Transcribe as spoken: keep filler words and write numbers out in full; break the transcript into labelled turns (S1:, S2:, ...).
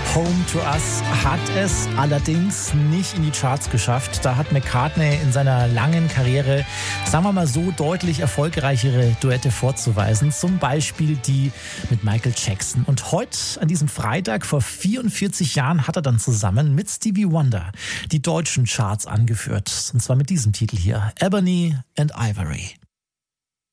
S1: Home to Us hat es allerdings nicht in die Charts geschafft. Da hat McCartney in seiner langen Karriere, sagen wir mal so, deutlich erfolgreichere Duette vorzuweisen. Zum Beispiel die mit Michael Jackson. Und heute, an diesem Freitag vor vierundvierzig Jahren, hat er dann zusammen mit Stevie Wonder die deutschen Charts angeführt. Und zwar mit diesem Titel hier, Ebony and Ivory.